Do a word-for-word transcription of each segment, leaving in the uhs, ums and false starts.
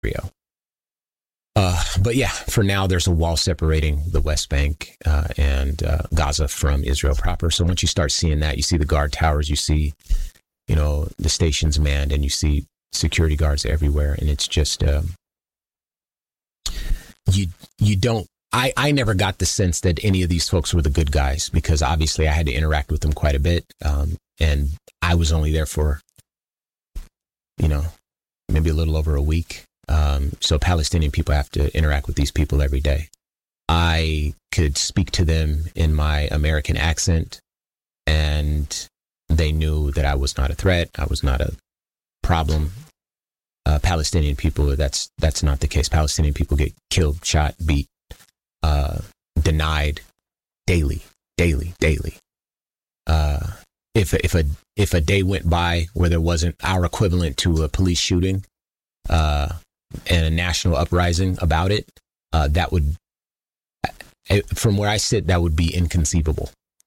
Israel. Uh, but yeah, for now, there's a wall separating the West Bank uh, and uh, Gaza from Israel proper. So once you start seeing that, you see the guard towers, you see, you know, the stations manned, and you see security guards everywhere. And it's just, um, you you don't, I, I never got the sense that any of these folks were the good guys, because obviously I had to interact with them quite a bit. Um, and I was only there for, you know, maybe a little over a week. Um, so Palestinian people have to interact with these people every day. I could speak to them in my American accent, and they knew that I was not a threat. I was not a problem. Uh, Palestinian people, that's that's not the case. Palestinian people get killed, shot, beat, uh, denied daily, daily, daily. Uh, if if a if a day went by where there wasn't our equivalent to a police shooting, uh, and a national uprising about it, uh, that would, from where I sit, that would be inconceivable.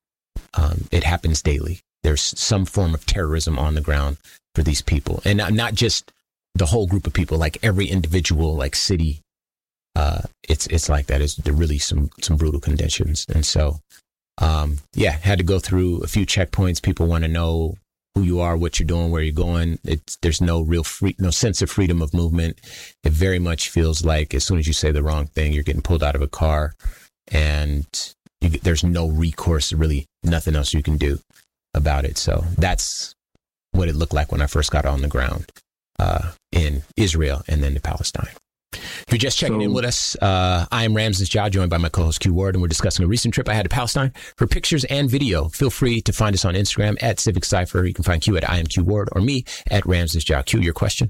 Um, it happens daily. There's some form of terrorism on the ground for these people, and not, not just the whole group of people, like every individual, like city. Uh, it's it's like that. It's there really some some brutal conditions, and so um, yeah, had to go through a few checkpoints. People want to know who you are, what you're doing, where you're going. It's there's no real free, no sense of freedom of movement. It very much feels like as soon as you say the wrong thing, you're getting pulled out of a car, and you, there's no recourse, really nothing else you can do about it. So that's what it looked like when I first got on the ground uh, in Israel and then to Palestine. If you're just checking so, in with us, uh, I am Ramses Ja, joined by my co-host Q Ward, and we're discussing a recent trip I had to Palestine. For pictures and video, feel free to find us on Instagram at Civic Cypher. You can find Q at I am Q Ward or me at Ramses Ja. Q, your question?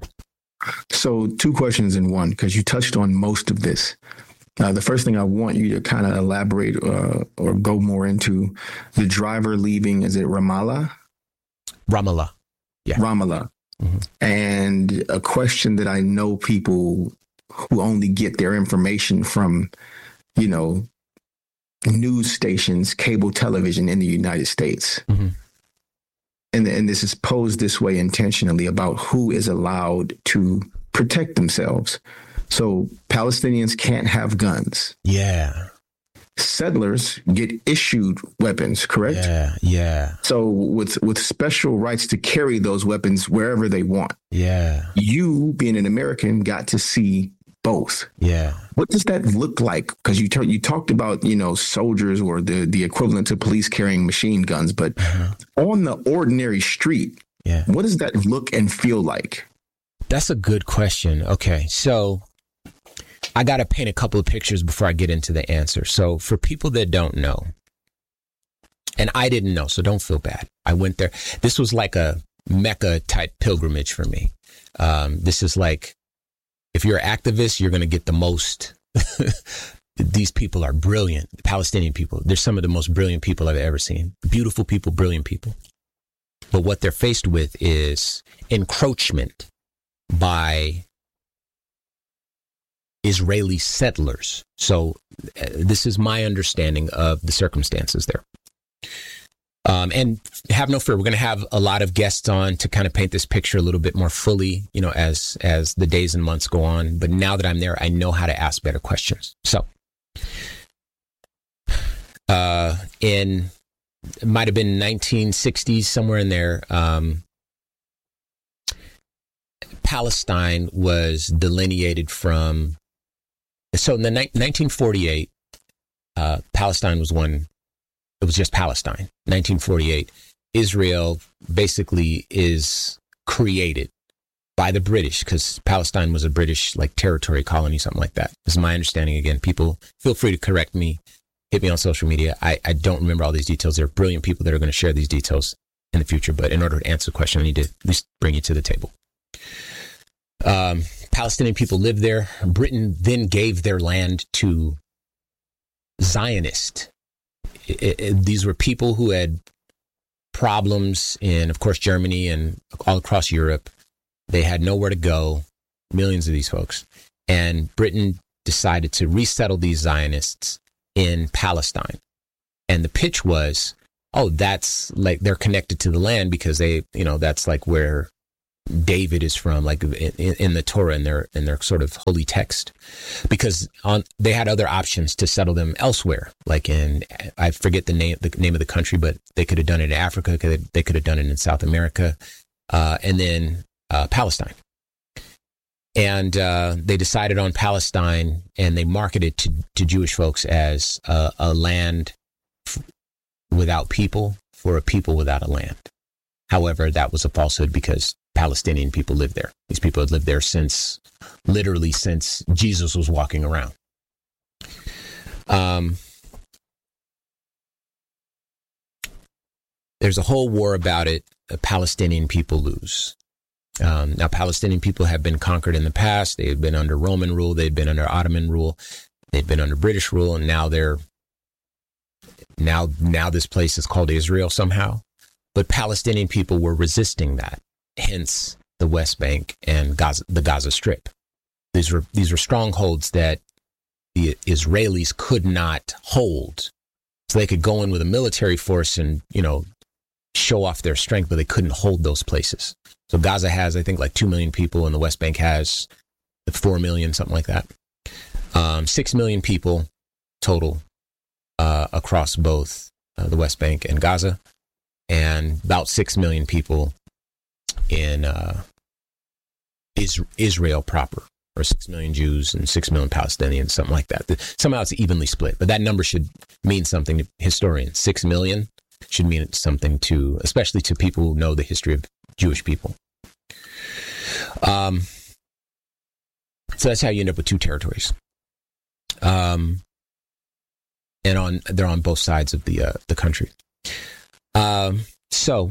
So two questions in one, because you touched on most of this. Uh, the first thing I want you to kind of elaborate uh, or go more into the driver leaving, is it Ramallah? Ramallah. Yeah. Ramallah. Mm-hmm. And a question that I know people who only get their information from, you know, news stations, cable television in the United States. Mm-hmm. And, and this is posed this way intentionally about who is allowed to protect themselves. So Palestinians can't have guns. Yeah. Settlers get issued weapons, correct? Yeah, yeah. So with with special rights to carry those weapons wherever they want. Yeah. You, being an American, got to see both. Yeah. What does that look like? Because you, t- you talked about, you know, soldiers or the, the equivalent to police carrying machine guns, but uh-huh. on the ordinary street, yeah. what does that look and feel like? That's a good question. Okay, so I got to paint a couple of pictures before I get into the answer. So for people that don't know, and I didn't know, so don't feel bad. I went there. This was like a Mecca type pilgrimage for me. Um, this is like, if you're an activist, you're going to get the most. These people are brilliant. Palestinian people. They're some of the most brilliant people I've ever seen. Beautiful people, brilliant people. But what they're faced with is encroachment by Israeli settlers. So uh, this is my understanding of the circumstances there. Um, and have no fear, we're going to have a lot of guests on to kind of paint this picture a little bit more fully, you know, as as the days and months go on. But now that I'm there, I know how to ask better questions. So uh, in, it might have been nineteen sixties, somewhere in there, um, Palestine was delineated from. So in the ni- nineteen forty-eight, uh, Palestine was one. It was just Palestine. nineteen forty-eight, Israel basically is created by the British, because Palestine was a British like territory, colony, something like that. This is my understanding. Again, people feel free to correct me, hit me on social media. I, I don't remember all these details. There are brilliant people that are going to share these details in the future. But in order to answer the question, I need to at least bring you to the table. Um, Palestinian people lived there. Britain then gave their land to Zionists. It, it, these were people who had problems in, of course, Germany and all across Europe. They had nowhere to go, millions of these folks. And Britain decided to resettle these Zionists in Palestine. And the pitch was, oh, that's like they're connected to the land because they, you know, that's like where David is from, like in, in the Torah, in their in their sort of holy text, because on they had other options to settle them elsewhere, like in, I forget the name the name of the country, but they could have done it in Africa, they could have done it in South America, uh, and then uh, Palestine. And uh, they decided on Palestine, and they marketed to, to Jewish folks as a, a land f- without people for a people without a land. However, that was a falsehood, because Palestinian people lived there. These people had lived there since, literally since Jesus was walking around. Um, there's a whole war about it. The Palestinian people lose. Um, now, Palestinian people have been conquered in the past. They've been under Roman rule. They've been under Ottoman rule. They've been under British rule. And now they're, now, now this place is called Israel somehow. But Palestinian people were resisting that. Hence the West Bank and Gaza, the Gaza Strip. These were these were strongholds that the Israelis could not hold. So they could go in with a military force and, you know, show off their strength, but they couldn't hold those places. So Gaza has, I think, like two million people, and the West Bank has four million, something like that. Um, six million people total uh, across both uh, the West Bank and Gaza, and about six million people in uh, is- Israel proper, or six million Jews and six million Palestinians, something like that. Somehow it's evenly split, but that number should mean something to historians. Six million should mean something to, especially to people who know the history of Jewish people. Um, so that's how you end up with two territories. Um, and on they're on both sides of the uh, the country. Um, so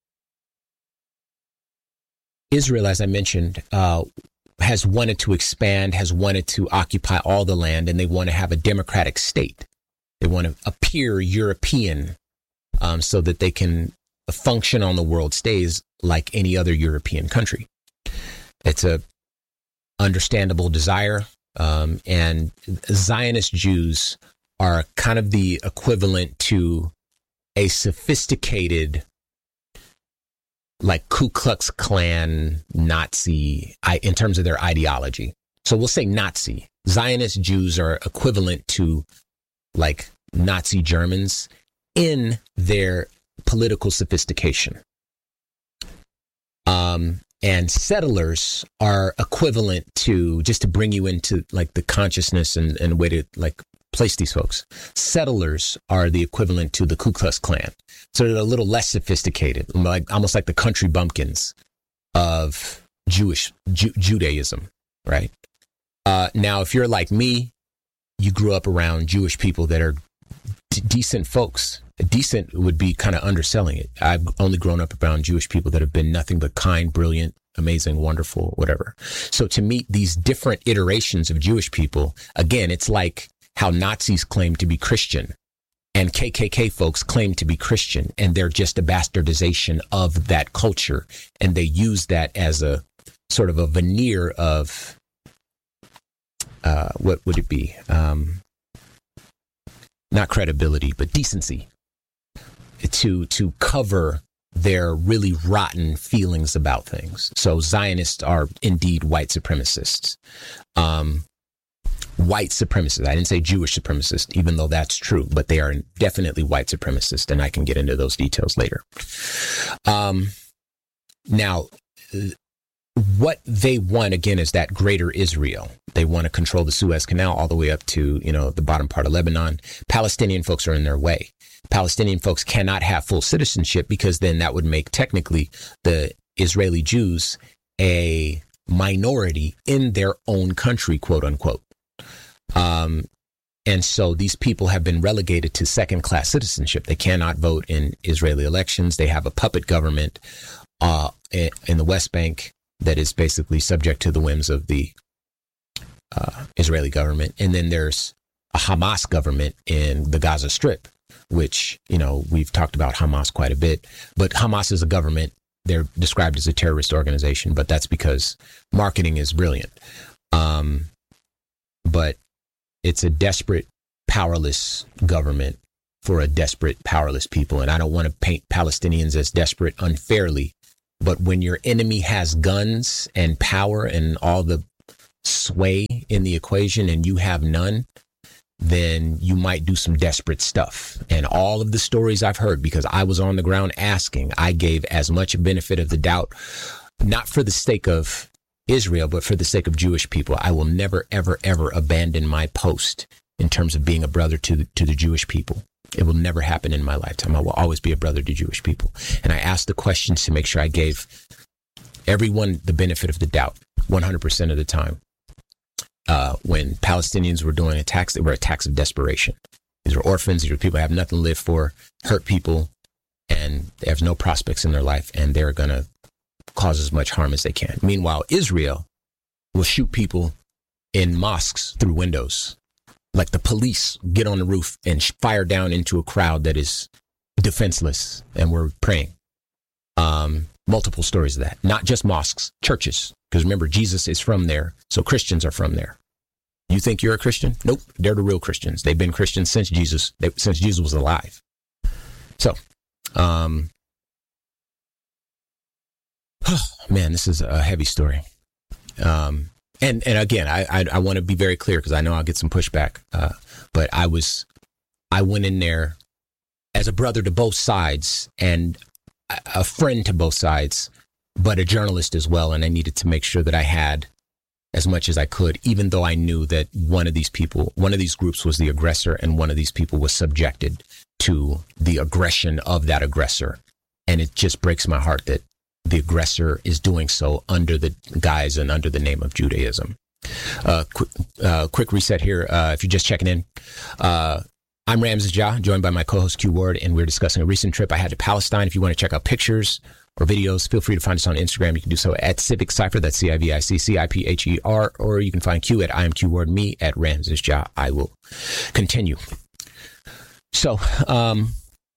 Israel, as I mentioned, uh, has wanted to expand, has wanted to occupy all the land, and they want to have a democratic state. They want to appear European, um, so that they can function on the world stage like any other European country. It's a understandable desire, um, and Zionist Jews are kind of the equivalent to a sophisticated, like Ku Klux Klan Nazi in terms of their ideology. So we'll say Nazi. Zionist Jews are equivalent to like Nazi Germans in their political sophistication. Um, and settlers are equivalent to, just to bring you into like the consciousness and, and way to like place these folks. Settlers are the equivalent to the Ku Klux Klan. So they're a little less sophisticated, like almost like the country bumpkins of Jewish Ju- Judaism, right? Uh, now, if you're like me, you grew up around Jewish people that are d- decent folks. Decent would be kind of underselling it. I've only grown up around Jewish people that have been nothing but kind, brilliant, amazing, wonderful, whatever. So to meet these different iterations of Jewish people, again, it's like how Nazis claim to be Christian and K K K folks claim to be Christian, and they're just a bastardization of that culture. And they use that as a sort of a veneer of, uh, what would it be? Um, not credibility, but decency. To to cover their really rotten feelings about things. So Zionists are indeed white supremacists. Um, white supremacists. I didn't say Jewish supremacists, even though that's true, but they are definitely white supremacists, and I can get into those details later. Um, now, what they want, again, is that greater Israel. They want to control the Suez Canal all the way up to, you know, the bottom part of Lebanon. Palestinian folks are in their way. Palestinian folks cannot have full citizenship, because then that would make technically the Israeli Jews a minority in their own country, quote unquote. Um, and so these people have been relegated to second class citizenship. They cannot vote in Israeli elections. They have a puppet government uh, in the West Bank that is basically subject to the whims of the uh, Israeli government. And then there's a Hamas government in the Gaza Strip, which, you know, we've talked about Hamas quite a bit, but Hamas is a government. They're described as a terrorist organization, but that's because marketing is brilliant. Um, but it's a desperate, powerless government for a desperate, powerless people. And I don't want to paint Palestinians as desperate unfairly, But when your enemy has guns and power and all the sway in the equation and you have none, then you might do some desperate stuff. And all of the stories I've heard, because I was on the ground asking, I gave as much benefit of the doubt, not for the sake of Israel, but for the sake of Jewish people. I will never, ever, ever abandon my post in terms of being a brother to the, to the Jewish people. It will never happen in my lifetime. I will always be a brother to Jewish people. And I asked the questions to make sure I gave everyone the benefit of the doubt one hundred percent of the time. Uh, when Palestinians were doing attacks, they were attacks of desperation. These were orphans. These were people who have nothing to live for, hurt people, and they have no prospects in their life, and they're going to cause as much harm as they can. Meanwhile, Israel will shoot people in mosques through windows. Like the police get on the roof and fire down into a crowd that is defenseless, and we're praying. Um, multiple stories of that. Not just mosques, churches. Because remember, Jesus is from there, so Christians are from there. You think you're a Christian? Nope, they're the real Christians. They've been Christians since Jesus, they, since Jesus was alive. So, um, man, this is a heavy story. Um, and and again, I I, I want to be very clear because I know I'll get some pushback. Uh, but I was, I went in there as a brother to both sides and a friend to both sides, but a journalist as well. And I needed to make sure that I had as much as I could, even though I knew that one of these people, one of these groups was the aggressor, and one of these people was subjected to the aggression of that aggressor. And it just breaks my heart that the aggressor is doing so under the guise and under the name of Judaism. Uh, quick, uh, quick reset here. Uh, if you're just checking in, uh, I'm Ramses Ja, joined by my co-host Q Ward, and we're discussing a recent trip I had to Palestine. If you want to check out pictures or videos, feel free to find us on Instagram. You can do so at Civic Cypher, that's C I V I C C I P H E R, or you can find Q at I am Q Ward, me at Ramses Ja. I will continue. So, um,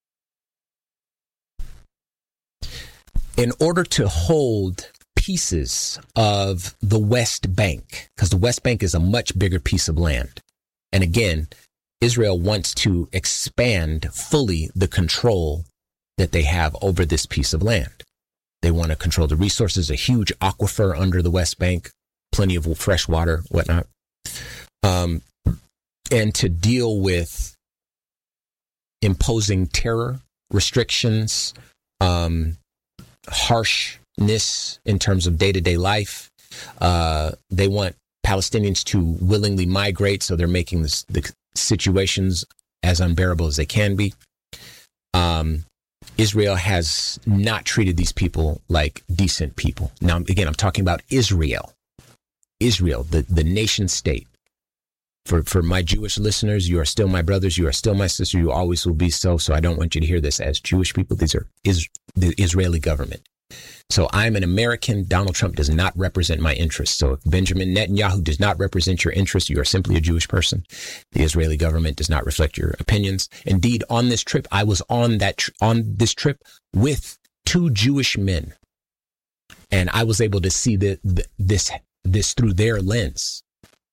in order to hold pieces of the West Bank, because the West Bank is a much bigger piece of land, and again, Israel wants to expand fully the control that they have over this piece of land. They want to control the resources, a huge aquifer under the West Bank, plenty of fresh water, whatnot. Um, and to deal with imposing terror, restrictions, um, harshness in terms of day-to-day life. Uh, they want Palestinians to willingly migrate, so they're making this, the situations as unbearable as they can be. Um, Israel has not treated these people like decent people. Now, again, I'm talking about Israel. Israel, the, the nation state. For for my Jewish listeners, you are still my brothers. You are still my sister. You always will be so. So I don't want you to hear this as Jewish people. These are is the Israeli government. So I'm an American. Donald Trump does not represent my interests. So if Benjamin Netanyahu does not represent your interests, you are simply a Jewish person. The Israeli government does not reflect your opinions. Indeed, on this trip, I was on that tr- on this trip with two Jewish men, and I was able to see the, the, this this through their lens.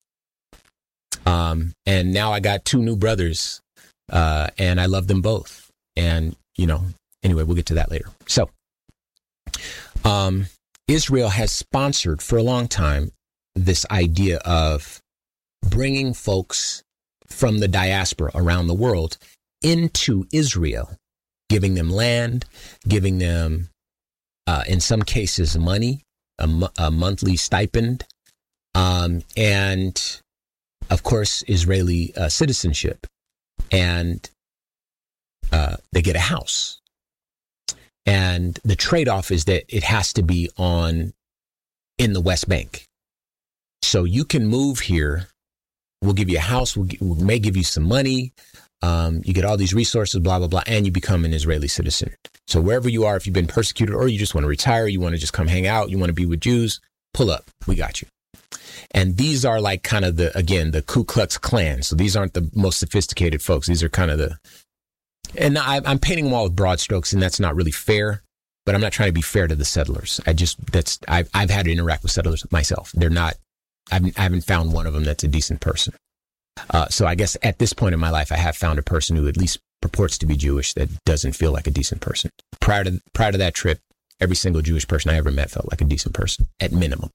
Um, and now I got two new brothers, uh, and I love them both. And you know, anyway, we'll get to that later. So. Um, Israel has sponsored for a long time this idea of bringing folks from the diaspora around the world into Israel, giving them land, giving them, uh, in some cases, money, a, mo- a monthly stipend, um, and, of course, Israeli uh, citizenship. And uh, they get a house. And the trade-off is that it has to be on in the West Bank. So you can move here. We'll give you a house. We'll, we may give you some money. Um, you get all these resources, blah, blah, blah, and you become an Israeli citizen. So wherever you are, if you've been persecuted or you just want to retire, you want to just come hang out, you want to be with Jews, pull up. We got you. And these are like kind of the, again, the Ku Klux Klan. So these aren't the most sophisticated folks. These are kind of the... And I, I'm painting them all with broad strokes, and that's not really fair. But I'm not trying to be fair to the settlers. I just that's I've I've had to interact with settlers myself. They're not. I've, I haven't found one of them that's a decent person. Uh, so I guess at this point in my life, I have found a person who at least purports to be Jewish that doesn't feel like a decent person. Prior to prior to that trip, every single Jewish person I ever met felt like a decent person, at minimum.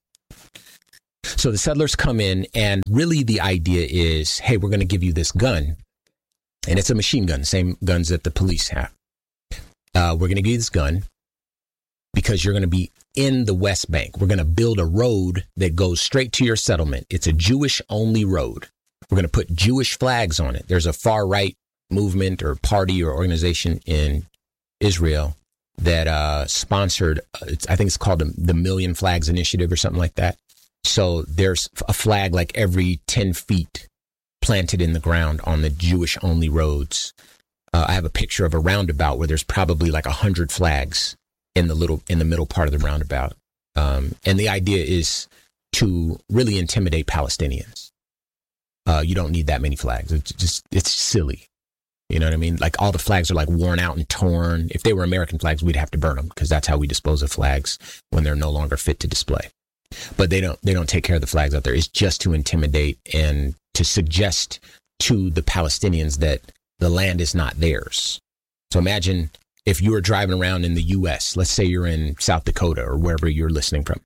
So the settlers come in, and really the idea is, hey, we're going to give you this gun. And it's a machine gun, same guns that the police have. Uh, we're going to give you this gun because you're going to be in the West Bank. We're going to build a road that goes straight to your settlement. It's a Jewish-only road. We're going to put Jewish flags on it. There's a far-right movement or party or organization in Israel that uh, sponsored, it's, I think it's called the, the Million Flags Initiative or something like that. So there's a flag like every ten feet planted in the ground on the Jewish-only roads. Uh, I have a picture of a roundabout where there's probably like a hundred flags in the little in the middle part of the roundabout. Um, and the idea is to really intimidate Palestinians. Uh, you don't need that many flags. It's just, it's silly. You know what I mean? Like all the flags are like worn out and torn. If they were American flags, we'd have to burn them because that's how we dispose of flags when they're no longer fit to display. But they don't, they don't take care of the flags out there. It's just to intimidate and to suggest to the Palestinians that the land is not theirs. So imagine if you were driving around in the U S, let's say you're in South Dakota or wherever you're listening from,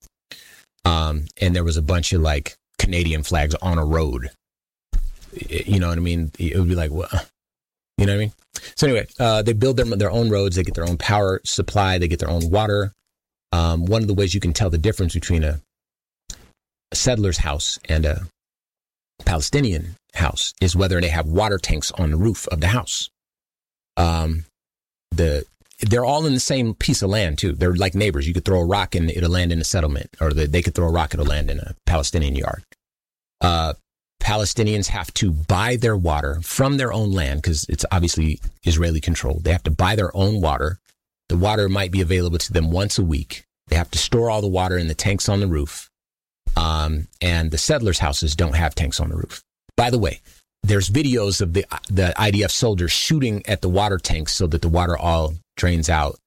um, and there was a bunch of like Canadian flags on a road. You know what I mean? It would be like, what? You know what I mean? So anyway, uh, they build their, their own roads. They get their own power supply. They get their own water. Um, one of the ways you can tell the difference between a, a settler's house and a Palestinian house is whether they have water tanks on the roof of the house. Um, the they're all in the same piece of land too. They're like neighbors. You could throw a rock and it'll land in a settlement, or the, they could throw a rock, it'll land in a Palestinian yard. Uh, Palestinians have to buy their water from their own land because it's obviously Israeli controlled. They have to buy their own water. The water might be available to them once a week. They have to store all the water in the tanks on the roof. Um, and the settlers' houses don't have tanks on the roof. By the way, there's videos of the the I D F soldiers shooting at the water tanks so that the water all drains out.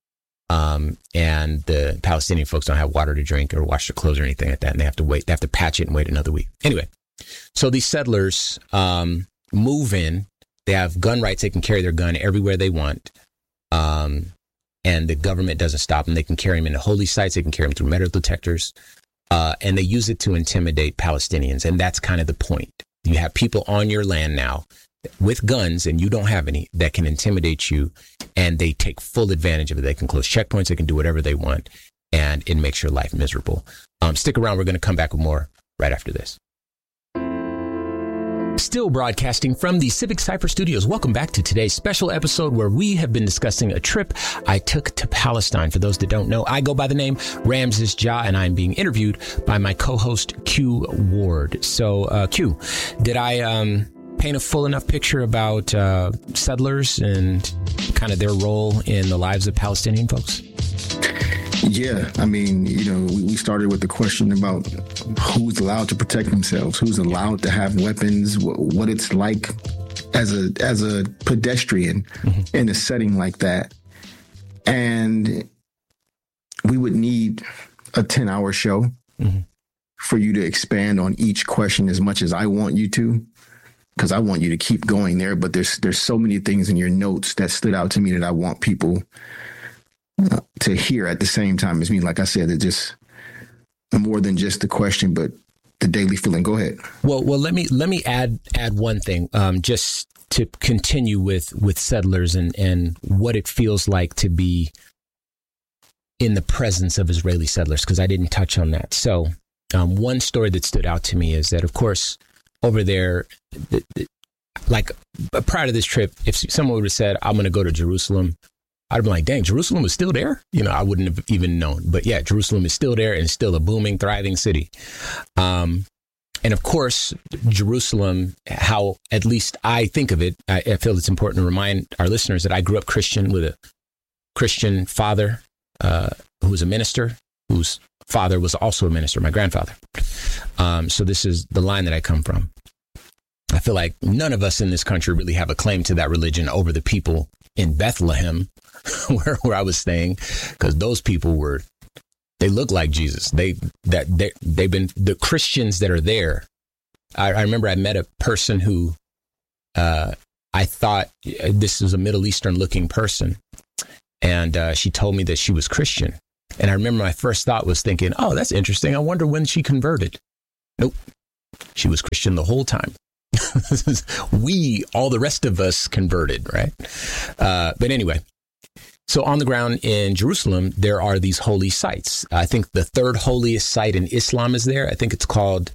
Um, and the Palestinian folks don't have water to drink or wash their clothes or anything like that. And they have to wait. They have to patch it and wait another week. Anyway, so these settlers um, move in. They have gun rights. They can carry their gun everywhere they want. Um, and the government doesn't stop them. They can carry them into holy sites. They can carry them through metal detectors. Uh, and they use it to intimidate Palestinians. And that's kind of the point. You have people on your land now with guns, and you don't have any, that can intimidate you, and they take full advantage of it. They can close checkpoints. They can do whatever they want, and it makes your life miserable. Um, stick around. We're going to come back with more right after this. Still broadcasting from the Civic Cypher Studios. Welcome back to today's special episode where we have been discussing a trip I took to Palestine. For those that don't know, I go by the name Ramses Ja, and I'm being interviewed by my co-host Q Ward. So, uh, Q, did I um, paint a full enough picture about uh, settlers and kind of their role in the lives of Palestinian folks? Yeah, I mean, you know, we, we started with the question about who's allowed to protect themselves, who's allowed to have weapons, what, what it's like as a as a pedestrian mm-hmm. in a setting like that. And we would need a ten-hour show mm-hmm. for you to expand on each question as much as I want you to, because I want you to keep going there. But there's there's so many things in your notes that stood out to me that I want people to hear at the same time as me. Like I said, it's just more than just the question, but the daily feeling. Go ahead. Well, well, let me let me add add one thing, um, just to continue with with settlers and and what it feels like to be in the presence of Israeli settlers, because I didn't touch on that. So, um, one story that stood out to me is that, of course, over there, the, the, like prior to this trip, if someone would have said, "I'm going to go to Jerusalem," I'd have been like, dang, Jerusalem was still there? You know, I wouldn't have even known. But yeah, Jerusalem is still there and still a booming, thriving city. Um, and of course, Jerusalem, how at least I think of it, I, I feel it's important to remind our listeners that I grew up Christian with a Christian father uh, who was a minister, whose father was also a minister, my grandfather. Um, so this is the line that I come from. I feel like none of us in this country really have a claim to that religion over the people in Bethlehem, where, where I was staying, because those people were, they look like Jesus. They that they they've been the Christians that are there. I, I remember I met a person who uh, I thought this was a Middle Eastern looking person, and uh, she told me that she was Christian, And I remember my first thought was thinking, oh, that's interesting. I wonder when she converted. Nope. She was Christian the whole time. We, all the rest of us converted, right? Uh, but anyway, so on the ground in Jerusalem, there are these holy sites. I think the third holiest site in Islam is there. I think it's called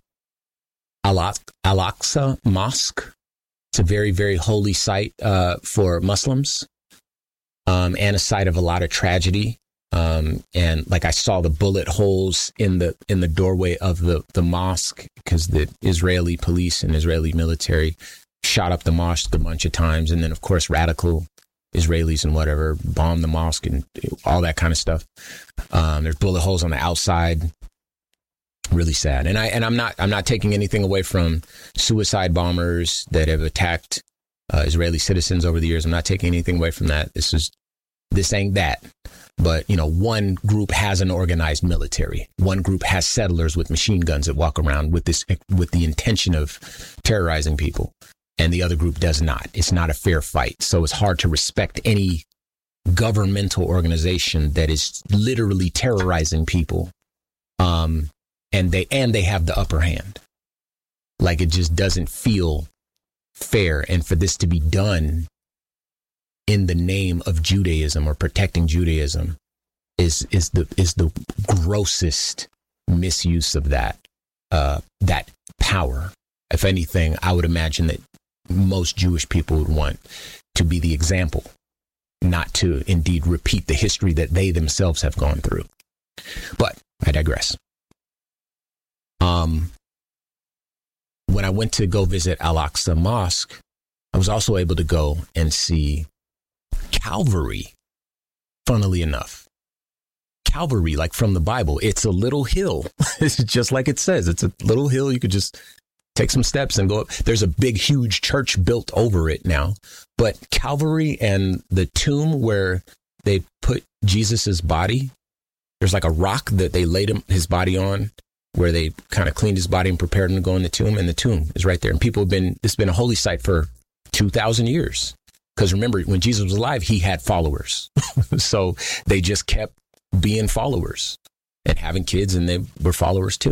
Al-Aqsa Mosque. It's a very, very holy site uh, for Muslims, um, and a site of a lot of tragedy. Um, and like I saw the bullet holes in the in the doorway of the, the mosque because the Israeli police and Israeli military shot up the mosque a bunch of times. And then, of course, radical Israelis and whatever bombed the mosque and all that kind of stuff. Um, there's bullet holes on the outside. Really sad. And I and I'm not I'm not taking anything away from suicide bombers that have attacked uh, Israeli citizens over the years. I'm not taking anything away from that. This is this ain't that. But, you know, one group has an organized military. One group has settlers with machine guns that walk around with this with the intention of terrorizing people. And the other group does not. It's not a fair fight. So it's hard to respect any governmental organization that is literally terrorizing people. Um, and they and they have the upper hand. Like, it just doesn't feel fair. And for this to be done in the name of Judaism or protecting Judaism is is the is the grossest misuse of that uh, that power. If anything, I would imagine that most Jewish people would want to be the example, not to indeed repeat the history that they themselves have gone through. But I digress. Um, when I went to go visit Al-Aqsa Mosque, I was also able to go and see Calvary, funnily enough. Calvary, like from the Bible, it's a little hill. It's just like it says. It's a little hill. You could just take some steps and go up. There's a big, huge church built over it now. But Calvary and the tomb where they put Jesus's body, there's like a rock that they laid him, his body on, where they kind of cleaned his body and prepared him to go in the tomb. And the tomb is right there. And people have been, this has been a holy site for two thousand years. Because remember, when Jesus was alive, he had followers. So they just kept being followers and having kids, and they were followers too.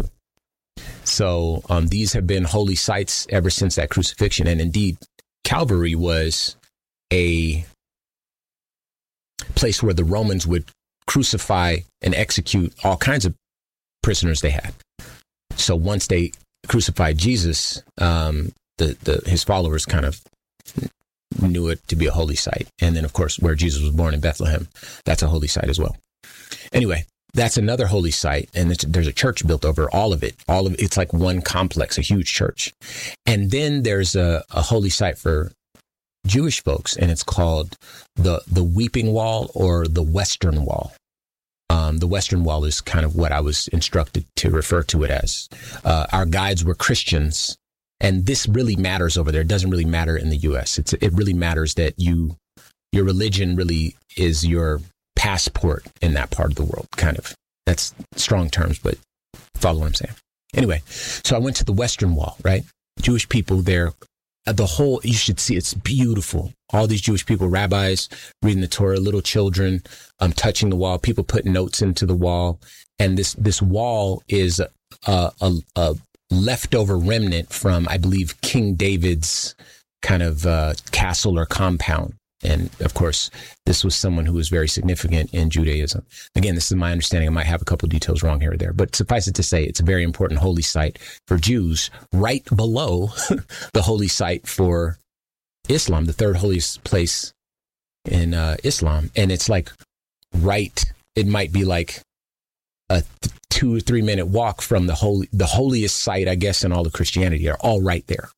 So um, these have been holy sites ever since that crucifixion. And indeed, Calvary was a place where the Romans would crucify and execute all kinds of prisoners they had. So once they crucified Jesus, um, the, the his followers kind of knew it to be a holy site. And then, of course, where Jesus was born in Bethlehem, that's a holy site as well. Anyway, that's another holy site. And it's, there's a church built over all of it. All of it, it's like one complex, a huge church. And then there's a, a holy site for Jewish folks, and it's called the, the Weeping Wall or the Western Wall. Um, the Western Wall is kind of what I was instructed to refer to it as. Uh, our guides were Christians. And this really matters over there. It doesn't really matter in the U S. It's it really matters that you, your religion really is your passport in that part of the world, kind of. That's strong terms, but follow what I'm saying. Anyway, so I went to the Western Wall, right? Jewish people there. The whole, you should see, it's beautiful. All these Jewish people, rabbis reading the Torah, little children um, touching the wall, people putting notes into the wall. And this this wall is a, a, a leftover remnant from, I believe, King David's kind of uh, castle or compound. And of course, this was someone who was very significant in Judaism. Again, this is my understanding. I might have a couple of details wrong here or there, but suffice it to say, it's a very important holy site for Jews, right below the holy site for Islam, the third holiest place in uh, Islam. And it's like right, it might be like a th- two or three minute walk from the holy, the holiest site, I guess, in all of Christianity. Are all right there.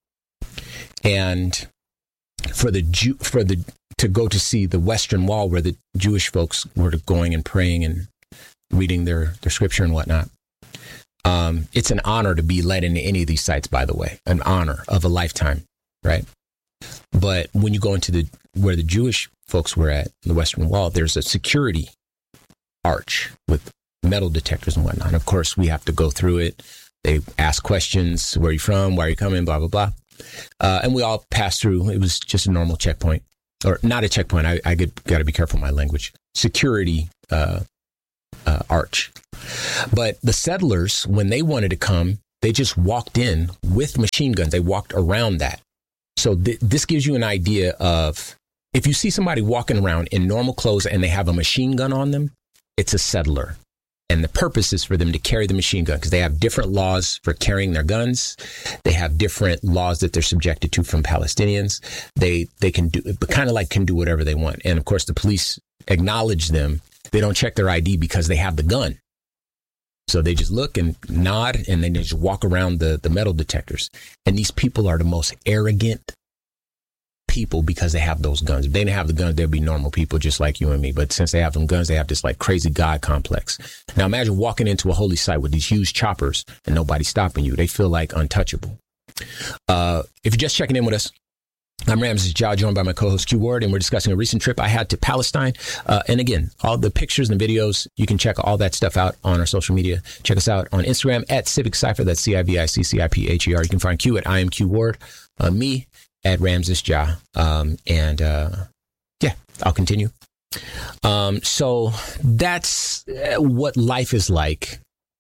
And for the Jew, for the to go to see the Western Wall, where the Jewish folks were going and praying and reading their their scripture and whatnot, um, it's an honor to be led into any of these sites. By the way, an honor of a lifetime, right? But when you go into the where the Jewish folks were at, the Western Wall, there's a security arch with metal detectors and whatnot. And of course, we have to go through it. They ask questions. Where are you from? Why are you coming? Blah, blah, blah. Uh, and we all passed through. It was just a normal checkpoint. Or not a checkpoint. I, I got to be careful with my language. Security uh, uh, arch. But the settlers, when they wanted to come, they just walked in with machine guns. They walked around that. So th- this gives you an idea of, if you see somebody walking around in normal clothes and they have a machine gun on them, it's a settler. And the purpose is for them to carry the machine gun, because they have different laws for carrying their guns. They have different laws that they're subjected to from Palestinians. They they can do, but kind of like can do whatever they want. And of course, the police acknowledge them. They don't check their I D because they have the gun. So they just look and nod, and then they just walk around the, the metal detectors. And these people are the most arrogant people because they have those guns. If they didn't have the guns, they'd be normal people just like you and me. But since they have them guns, they have this like crazy God complex. Now imagine walking into a holy site with these huge choppers and nobody stopping you. They feel like untouchable. Uh, if you're just checking in with us, I'm Ramses Ja, joined by my co-host Q Ward, and we're discussing a recent trip I had to Palestine. Uh, and again, all the pictures and the videos, you can check all that stuff out on our social media. Check us out on Instagram at Civic Cypher. That's C I V I C C I P H E R. You can find Q at I am Q Ward. Uh, me at Ramses Ja. Um, and uh, yeah, I'll continue. Um, so that's what life is like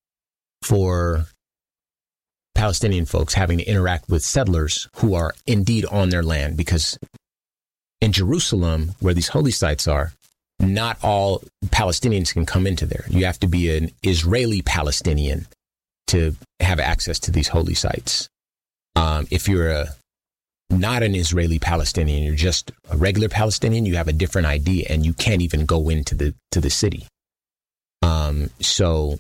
for Palestinian folks, having to interact with settlers who are indeed on their land, because in Jerusalem, where these holy sites are, not all Palestinians can come into there. You have to be an Israeli Palestinian to have access to these holy sites. Um, if you're a not an Israeli Palestinian, you're just a regular Palestinian, you have a different I D, and you can't even go into the to the city. Um, so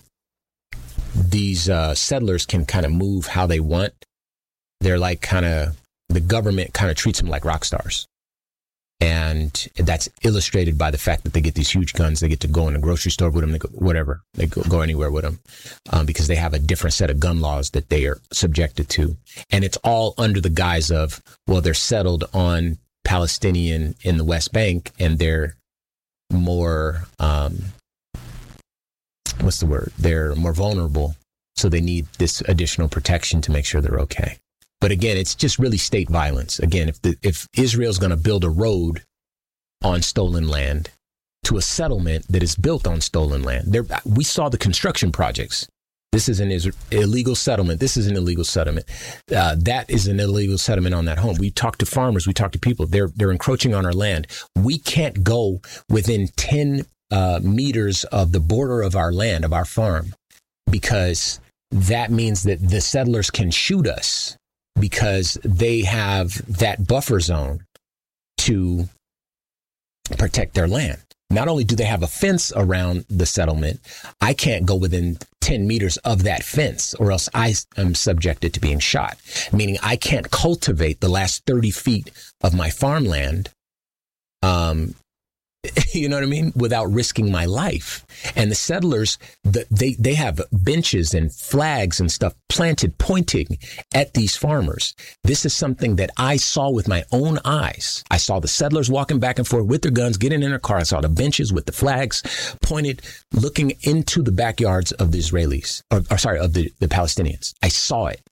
these uh, settlers can kind of move how they want. They're like kind of, the government kind of treats them like rock stars. And that's illustrated by the fact that they get these huge guns. They get to go in the grocery store with them, they go, whatever. They go, go anywhere with them um, because they have a different set of gun laws that they are subjected to. And it's all under the guise of, well, they're settled on Palestinian in the West Bank, and they're more, um, what's the word? They're more vulnerable. So they need this additional protection to make sure they're okay. But again, it's just really state violence. Again, if the, if Israel's going to build a road on stolen land to a settlement that is built on stolen land, there we saw the construction projects. This is an is- illegal settlement. This is an illegal settlement. Uh, that is an illegal settlement on that home. We talked to farmers. We talked to people. They're they're encroaching on our land. We can't go within ten uh, meters of the border of our land, of our farm, because that means that the settlers can shoot us, because they have that buffer zone to protect their land. Not only do they have a fence around the settlement, I can't go within ten meters of that fence, or else I am subjected to being shot. Meaning I can't cultivate the last thirty feet of my farmland, um, you know what I mean, without risking my life. And the settlers, the, they they have benches and flags and stuff planted pointing at these farmers. This is something that I saw with my own eyes. I saw the settlers walking back and forth with their guns, getting in their car. I saw the benches with the flags pointed, looking into the backyards of the Israelis, or, or sorry, of the, the Palestinians. I saw it.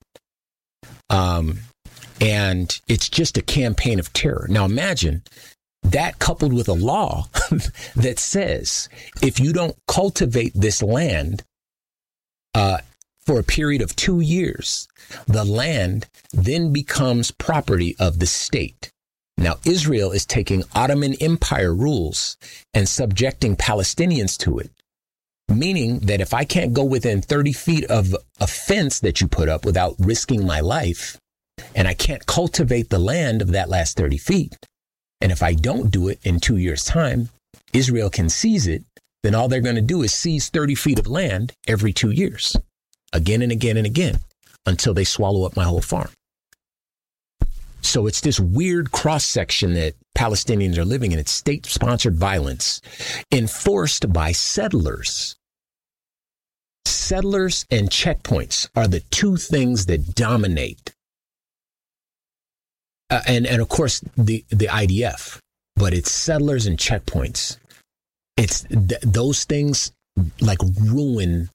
Um, and it's just a campaign of terror. Now imagine that coupled with a law that says if you don't cultivate this land uh, for a period of two years, the land then becomes property of the state. Now, Israel is taking Ottoman Empire rules and subjecting Palestinians to it, meaning that if I can't go within thirty feet of a fence that you put up without risking my life, and I can't cultivate the land of that last thirty feet, and if I don't do it in two years' time, Israel can seize it, then all they're going to do is seize thirty feet of land every two years, again and again and again, until they swallow up my whole farm. So it's this weird cross-section that Palestinians are living in. It's state-sponsored violence enforced by settlers. Settlers and checkpoints are the two things that dominate. Uh, and, and of course, the, the I D F, but it's settlers and checkpoints. It's th- those things like ruin,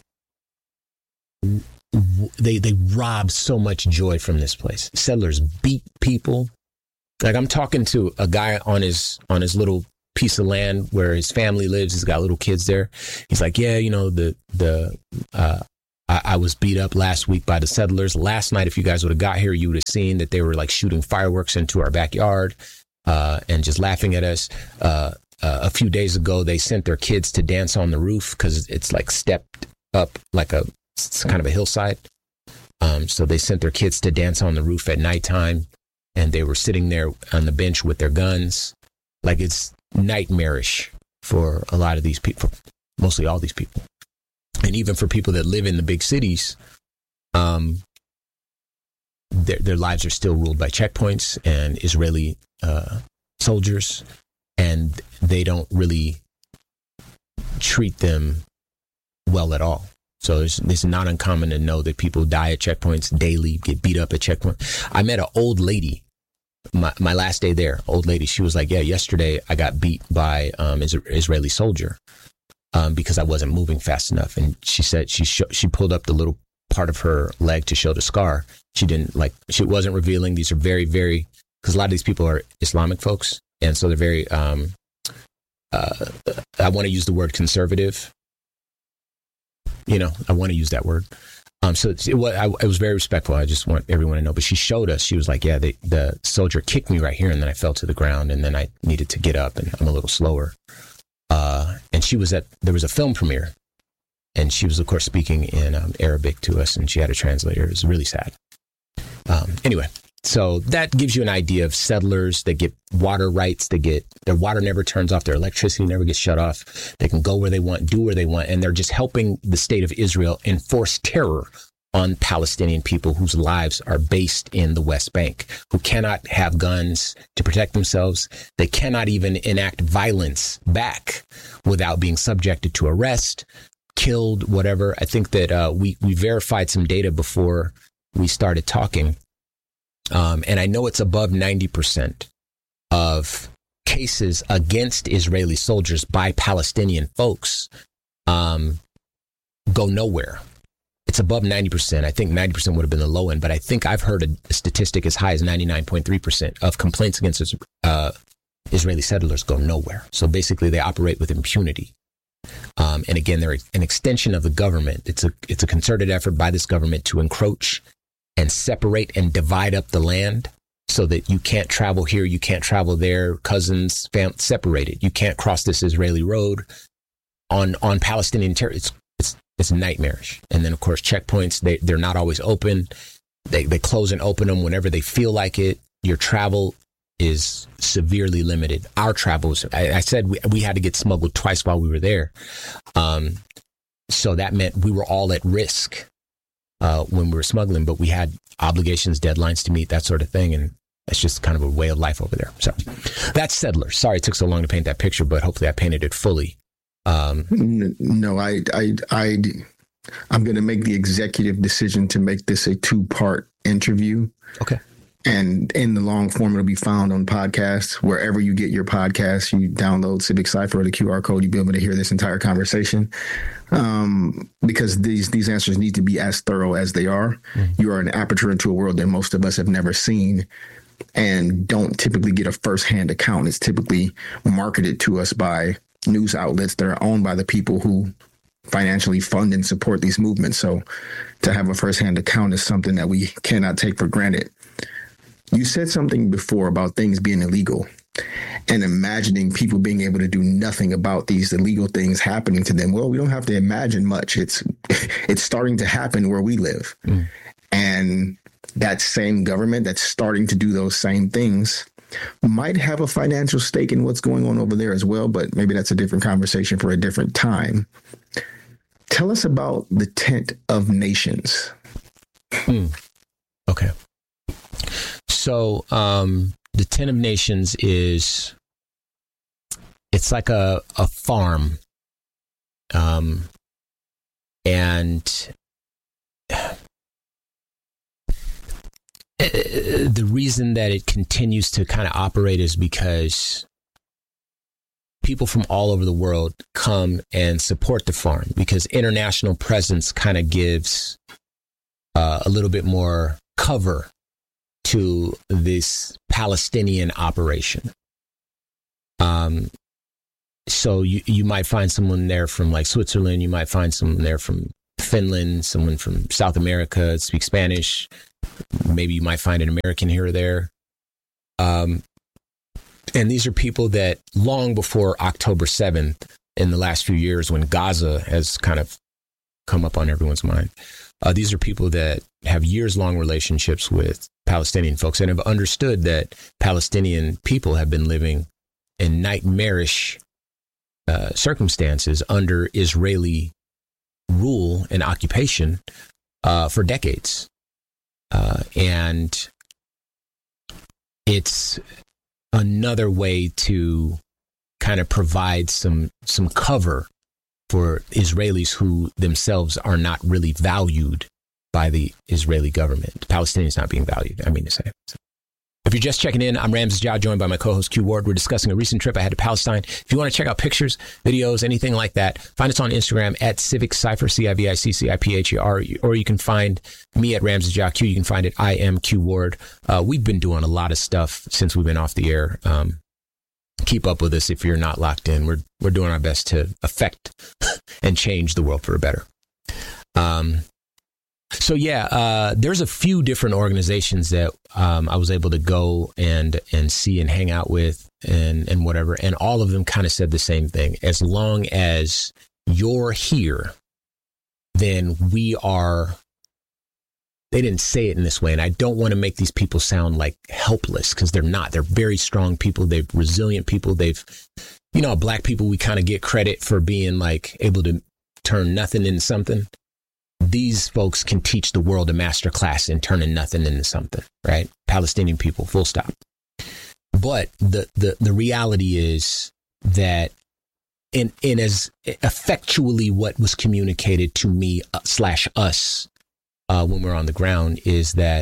they, they rob so much joy from this place. Settlers beat people. Like I'm talking to a guy on his, on his little piece of land where his family lives. He's got little kids there. He's like, yeah, you know, the, the, uh, I, I was beat up last week by the settlers. Last night, if you guys would have got here, you would have seen that they were like shooting fireworks into our backyard, uh, and just laughing at us. Uh, uh, a few days ago, they sent their kids to dance on the roof because it's like stepped up like a, it's kind of a hillside. Um, so they sent their kids to dance on the roof at nighttime, and they were sitting there on the bench with their guns. Like, it's nightmarish for a lot of these people, mostly all these people. And even for people that live in the big cities, um, their, their lives are still ruled by checkpoints and Israeli uh, soldiers, and they don't really treat them well at all. So it's, it's not uncommon to know that people die at checkpoints daily, get beat up at checkpoints. I met an old lady, my, my last day there, old lady. She was like, yeah, yesterday I got beat by um is- Israeli soldier um, because I wasn't moving fast enough. And she said she sh- she pulled up the little part of her leg to show the scar. She didn't like, she wasn't revealing. These are very, very, because a lot of these people are Islamic folks. And so they're very, um, uh, I want to use the word conservative. You know, I want to use that word. Um, so it, it, I, it was very respectful. I just want everyone to know. But she showed us, she was like, yeah, they, the soldier kicked me right here. And then I fell to the ground, and then I needed to get up, and I'm a little slower. Uh, and she was at, there was a film premiere, and she was, of course, speaking in um, Arabic to us, and she had a translator. It was really sad. Um, anyway, so that gives you an idea of settlers that get water rights. They get, their water never turns off. Their electricity never gets shut off. They can go where they want, do where they want. And they're just helping the state of Israel enforce terror on Palestinian people whose lives are based in the West Bank, who cannot have guns to protect themselves. They cannot even enact violence back without being subjected to arrest, killed, whatever. I think that uh, we, we verified some data before we started talking. Um, and I know it's above ninety percent of cases against Israeli soldiers by Palestinian folks um, go nowhere. It's above ninety percent. I think ninety percent would have been the low end, but I think I've heard a, a statistic as high as ninety-nine point three percent of complaints against uh, Israeli settlers go nowhere. So basically they operate with impunity. Um, and again, they're an extension of the government. It's a, it's a concerted effort by this government to encroach and separate and divide up the land so that you can't travel here, you can't travel there, cousins, fam- separated. You can't cross this Israeli road on on Palestinian territory. It's, it's it's nightmarish. And then, of course, checkpoints, they, they're not always open. They they close and open them whenever they feel like it. Your travel is severely limited. Our travels, I, I said we, we had to get smuggled twice while we were there. Um, so that meant we were all at risk Uh, when we were smuggling, but we had obligations, deadlines to meet, that sort of thing. And it's just kind of a way of life over there. So that's settlers. Sorry it took so long to paint that picture, but hopefully I painted it fully. Um, no, I, I, I, I'm going to make the executive decision to make this a two part interview. Okay. And in the long form, it'll be found on podcasts. Wherever you get your podcasts, you download Civic Cypher or the Q R code, you'll be able to hear this entire conversation. Um, because these these answers need to be as thorough as they are. Mm-hmm. You are an aperture into a world that most of us have never seen and don't typically get a firsthand account. It's typically marketed to us by news outlets that are owned by the people who financially fund and support these movements. So to have a firsthand account is something that we cannot take for granted. You said something before about things being illegal and imagining people being able to do nothing about these illegal things happening to them. Well, we don't have to imagine much. It's it's starting to happen where we live. Mm. And that same government that's starting to do those same things might have a financial stake in what's going on over there as well. But maybe that's a different conversation for a different time. Tell us about the Tent of Nations. Mm. Okay. So um, the Tent of Nations is, it's like a, a farm. Um, and the reason that it continues to kind of operate is because people from all over the world come and support the farm, because international presence kind of gives uh, a little bit more cover to this Palestinian operation. Um, so you, you might find someone there from like Switzerland. You might find someone there from Finland, someone from South America, speaks Spanish. Maybe you might find an American here or there. Um, and these are people that long before October seventh, in the last few years, when Gaza has kind of come up on everyone's mind, uh, these are people that have years-long relationships with Palestinian folks and have understood that Palestinian people have been living in nightmarish uh, circumstances under Israeli rule and occupation uh, for decades. Uh, and it's another way to kind of provide some some cover for Israelis who themselves are not really valued by the Israeli government. Palestinians not being valued, I mean to say. If you're just checking in, I'm Ramses Ja, joined by my co-host Q Ward. We're discussing a recent trip I had to Palestine. If you want to check out pictures, videos, anything like that, find us on Instagram at Civic Cypher, C I V I C C I P H E R, or you can find me at Ramses Ja Q. You can find it, I am Q Ward. Uh, we've been doing a lot of stuff since we've been off the air. Um, keep up with us if you're not locked in. We're we're doing our best to affect and change the world for the better. Um, so yeah, uh, there's a few different organizations that um, I was able to go and and see and hang out with and and whatever, and all of them kind of said the same thing. As long as you're here, then we are. They didn't say it in this way, and I don't want to make these people sound like helpless, because they're not. They're very strong people. They're resilient people. They've, you know, black people, we kind of get credit for being like able to turn nothing into something. These folks can teach the world a master class in turning nothing into something, right? Palestinian people, full stop. But the the, the reality is that in, in as effectually what was communicated to me uh, slash us, Uh, when we're on the ground, is that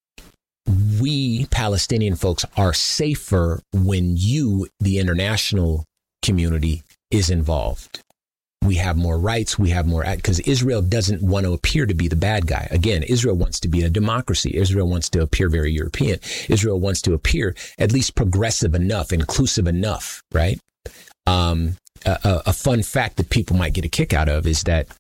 we Palestinian folks are safer when you, the international community, is involved. We have more rights. We have more, because Israel doesn't want to appear to be the bad guy. Again, Israel wants to be a democracy. Israel wants to appear very European. Israel wants to appear at least progressive enough, inclusive enough, right? Um, a, a fun fact that people might get a kick out of is that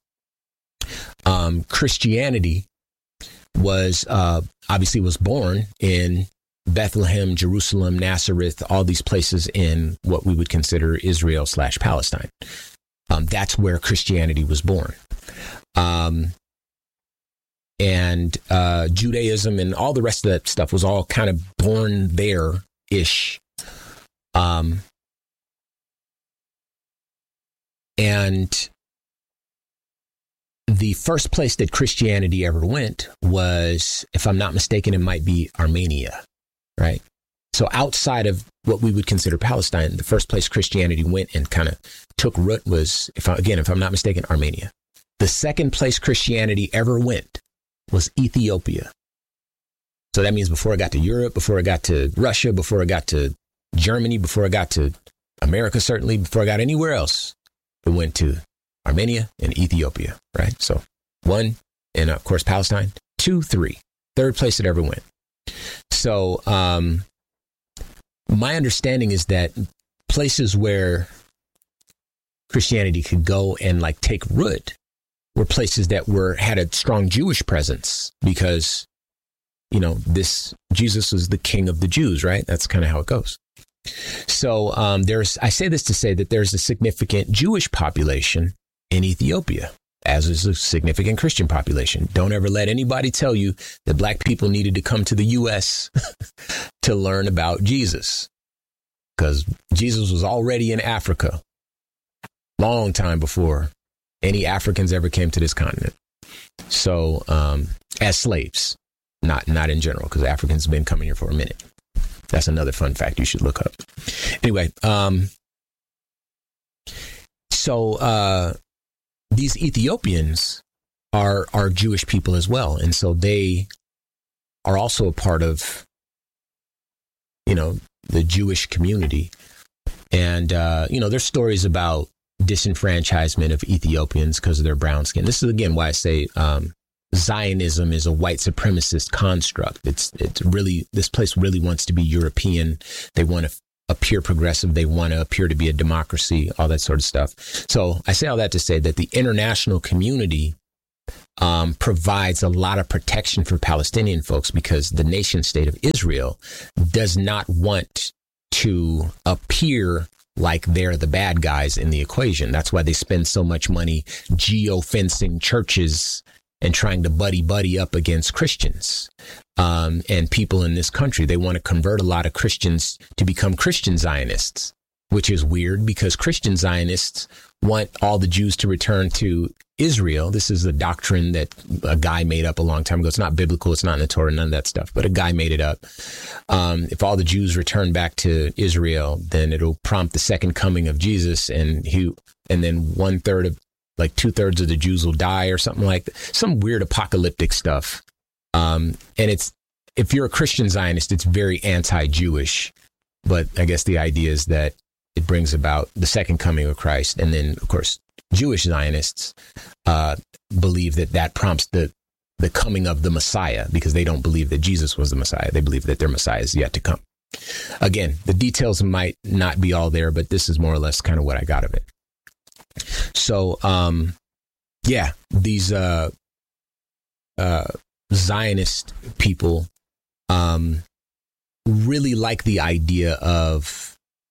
um, Christianity was uh, obviously was born in Bethlehem, Jerusalem, Nazareth, all these places in what we would consider Israel slash Palestine. Um, that's where Christianity was born. Um, and uh, Judaism and all the rest of that stuff was all kind of born there-ish. Um, and the first place that Christianity ever went was, if I'm not mistaken, it might be Armenia, right? So outside of what we would consider Palestine, the first place Christianity went and kind of took root was, if I, again, if I'm not mistaken, Armenia. The second place Christianity ever went was Ethiopia. So that means before it got to Europe, before it got to Russia, before it got to Germany, before it got to America, certainly, before it got anywhere else, it went to Armenia and Ethiopia, right? So one, and of course, Palestine. Two, three. Third place it ever went. So um, my understanding is that places where Christianity could go and like take root were places that were had a strong Jewish presence, because, you know, this Jesus was the king of the Jews, right? That's kind of how it goes. So um, there's, I say this to say that there's a significant Jewish population in Ethiopia, as is a significant Christian population. Don't ever let anybody tell you that black people needed to come to the U S to learn about Jesus, because Jesus was already in Africa long time before any Africans ever came to this continent. So um, as slaves, not not in general, because Africans have been coming here for a minute. That's another fun fact you should look up. Anyway, um, so uh, these Ethiopians are are Jewish people as well, and so they are also a part of, you know, the Jewish community. And uh, you know, there's stories about disenfranchisement of Ethiopians because of their brown skin. This is again why I say um, Zionism is a white supremacist construct. It's it's really, this place really wants to be European. They want to appear progressive. They want to appear to be a democracy, all that sort of stuff. So I say all that to say that the international community um, provides a lot of protection for Palestinian folks, because the nation state of Israel does not want to appear like they're the bad guys in the equation. That's why they spend so much money geo-fencing churches and trying to buddy buddy up against Christians um, and people in this country. They want to convert a lot of Christians to become Christian Zionists, which is weird because Christian Zionists want all the Jews to return to Israel. This is a doctrine that a guy made up a long time ago. It's not biblical. It's not in the Torah, none of that stuff, but a guy made it up. Um, if all the Jews return back to Israel, then it'll prompt the second coming of Jesus, and he, and then one third of, like two thirds of the Jews will die or something like that. Some weird apocalyptic stuff. Um, and it's, if you're a Christian Zionist, it's very anti-Jewish, but I guess the idea is that it brings about the second coming of Christ. And then, of course, Jewish Zionists uh, believe that that prompts the, the coming of the Messiah, because they don't believe that Jesus was the Messiah. They believe that their Messiah is yet to come. Again, the details might not be all there, but this is more or less kind of what I got of it. So, um, yeah, these uh, uh, Zionist people um, really like the idea of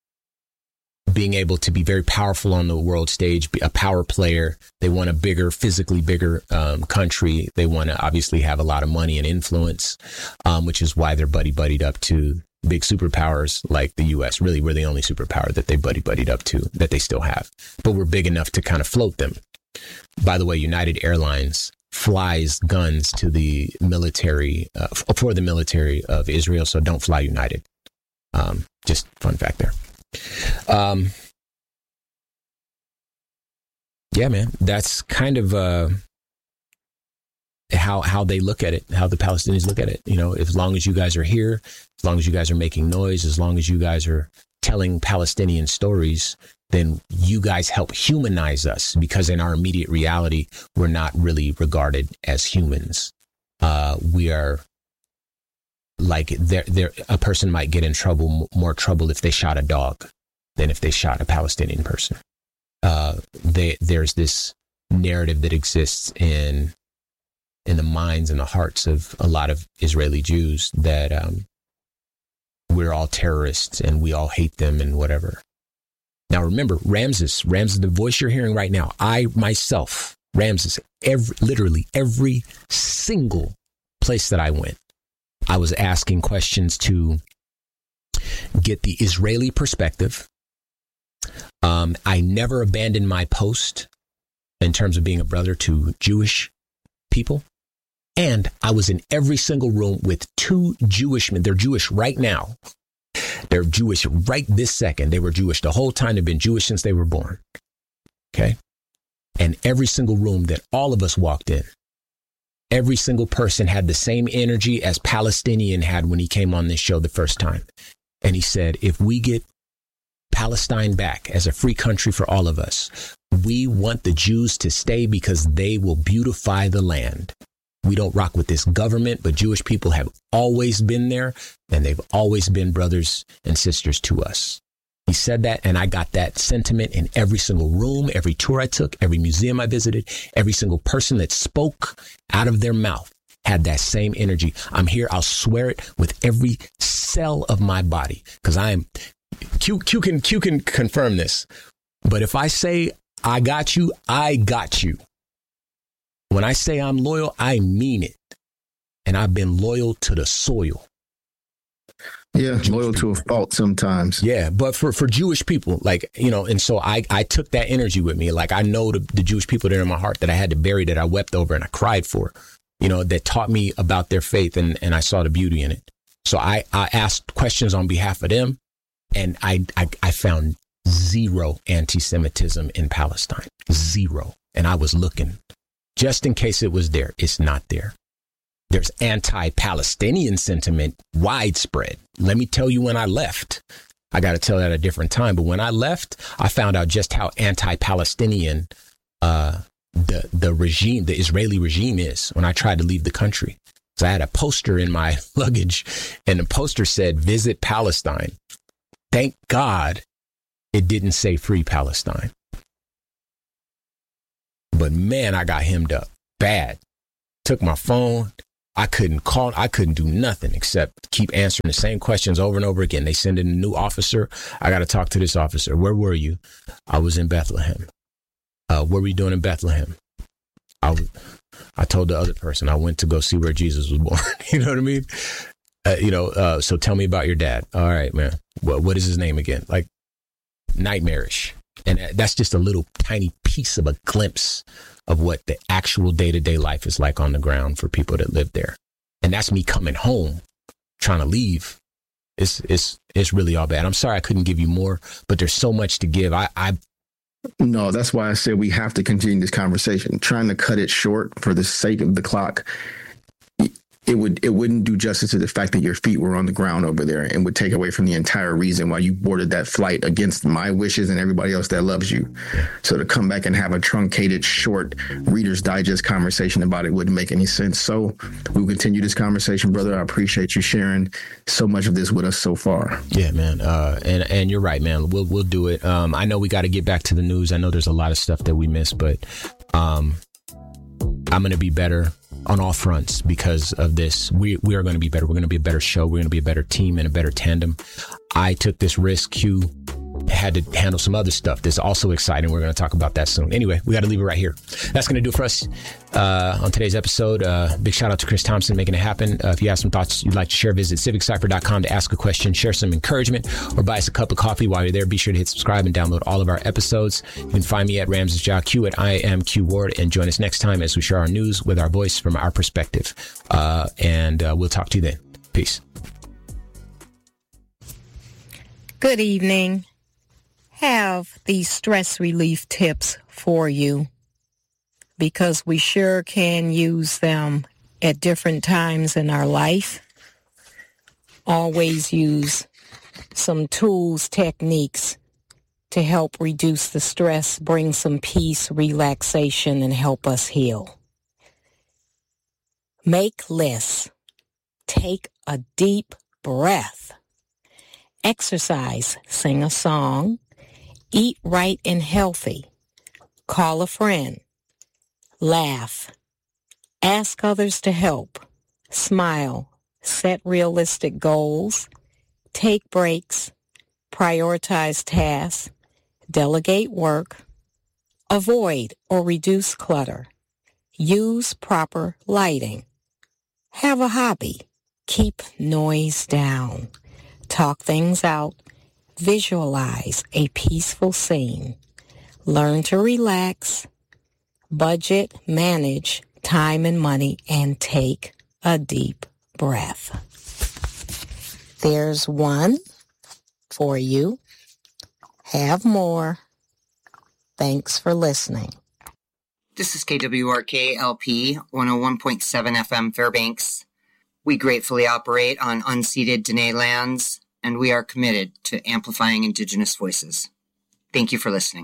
being able to be very powerful on the world stage, be a power player. They want a bigger, physically bigger um, country. They want to obviously have a lot of money and influence, um, which is why they're buddy-buddied up to big superpowers like the U S. Really, we're the only superpower that they buddy-buddied up to, that they still have. But we're big enough to kind of float them. By the way, United Airlines flies guns to the military, uh, for the military of Israel, so don't fly United. Um, just fun fact there. Um, yeah, man, that's kind of uh, how how they look at it, how the Palestinians look at it. You know, as long as you guys are here, as long as you guys are making noise, as long as you guys are telling Palestinian stories, then you guys help humanize us, because in our immediate reality, we're not really regarded as humans. Uh, we are like there, there. A person might get in trouble, more trouble if they shot a dog than if they shot a Palestinian person. Uh, they, there's this narrative that exists in in the minds and the hearts of a lot of Israeli Jews that um, we're all terrorists and we all hate them and whatever. Now, remember, Ramses, Ramses, the voice you're hearing right now, I myself, Ramses, every, literally every single place that I went, I was asking questions to get the Israeli perspective. Um, I never abandoned my post in terms of being a brother to Jewish people. And I was in every single room with two Jewish men. They're Jewish right now. They're Jewish right this second. They were Jewish the whole time. They've been Jewish since they were born. Okay. And every single room that all of us walked in, every single person had the same energy as Palestinian had when he came on this show the first time. And he said, if we get Palestine back as a free country for all of us, we want the Jews to stay because they will beautify the land. We don't rock with this government, but Jewish people have always been there, and they've always been brothers and sisters to us. He said that, and I got that sentiment in every single room, every tour I took, every museum I visited, every single person that spoke out of their mouth had that same energy. I'm here, I'll swear it with every cell of my body, because I am, Q, Q can, Q can confirm this, but if I say I got you, I got you. When I say I'm loyal, I mean it. And I've been loyal to the soil. Yeah, Jewish loyal people. To a fault sometimes. Yeah, but for, for Jewish people, like, you know, and so I, I took that energy with me. Like, I know the, the Jewish people that are in my heart that I had to bury, that I wept over and I cried for, you know, that taught me about their faith, and, and I saw the beauty in it. So I, I asked questions on behalf of them, and I, I, I found zero anti-Semitism in Palestine. Zero. And I was looking. Just in case it was there, it's not there. There's anti-Palestinian sentiment widespread. Let me tell you when I left. I got to tell that at a different time. But when I left, I found out just how anti-Palestinian uh, the the regime, the Israeli regime is when I tried to leave the country. So I had a poster in my luggage, and the poster said, "Visit Palestine." Thank God it didn't say free Palestine. But man, I got hemmed up bad. Took my phone. I couldn't call. I couldn't do nothing except keep answering the same questions over and over again. They send in a new officer. I got to talk to this officer. Where were you? I was in Bethlehem. Uh, what were you doing in Bethlehem? I, w- I told the other person I went to go see where Jesus was born. You know what I mean? Uh, you know, uh, so tell me about your dad. All right, man. What, what is his name again? Like nightmarish. And that's just a little tiny piece of a glimpse of what the actual day-to-day life is like on the ground for people that live there. And that's me coming home, trying to leave. It's it's it's really all bad. I'm sorry I couldn't give you more, but there's so much to give. I, I No, that's why I said we have to continue this conversation. Trying to cut it short for the sake of the clock, it would it wouldn't do justice to the fact that your feet were on the ground over there, and would take away from the entire reason why you boarded that flight against my wishes and everybody else that loves you. So to come back and have a truncated, short Reader's Digest conversation about it wouldn't make any sense. So we'll continue this conversation, brother. I appreciate you sharing so much of this with us so far. Yeah, man. Uh, and and you're right, man. We'll we'll do it. Um, I know we got to get back to the news. I know there's a lot of stuff that we missed, but um, I'm going to be better on all fronts because of this. We we are going to be better. We're going to be a better show. We're going to be a better team and a better tandem. I took this risk. Q had to handle some other stuff that's also exciting. We're going to talk about that soon. Anyway, we got to leave it right here. That's going to do it for us uh, on today's episode. Uh, big shout out to Chris Thompson making it happen. Uh, if you have some thoughts you'd like to share, visit civic cypher dot com to ask a question, share some encouragement, or buy us a cup of coffee while you're there. Be sure to hit subscribe and download all of our episodes. You can find me at Ramses Ja Q at I am Q Ward, and join us next time as we share our news with our voice from our perspective. Uh, and uh, we'll talk to you then. Peace. Good evening. Have these stress relief tips for you because we sure can use them at different times in our life. Always use some tools, techniques to help reduce the stress, bring some peace, relaxation, and help us heal. Make lists. Take a deep breath. Exercise. Sing a song. Eat right and healthy. Call a friend. Laugh. Ask others to help. Smile. Set realistic goals. Take breaks. Prioritize tasks. Delegate work. Avoid or reduce clutter. Use proper lighting. Have a hobby. Keep noise down. Talk things out. Visualize a peaceful scene. Learn to relax. Budget, manage time and money, and take a deep breath. There's one for you. Have more. Thanks for listening. This is K W R K L P one oh one point seven F M Fairbanks. We gratefully operate on unceded Dene lands, and we are committed to amplifying Indigenous voices. Thank you for listening.